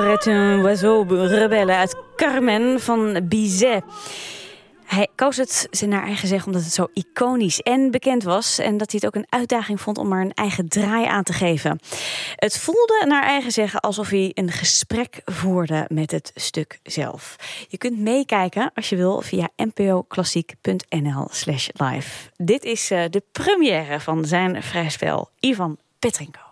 est un oiseau rebelle uit Carmen van Bizet. Hij koos het naar eigen zeggen omdat het zo iconisch en bekend was. En dat hij het ook een uitdaging vond om er een eigen draai aan te geven. Het voelde naar eigen zeggen alsof hij een gesprek voerde met het stuk zelf. Je kunt meekijken als je wil via npoklassiek.nl/live. Dit is de première van zijn vrij spel Ivan Petrenko.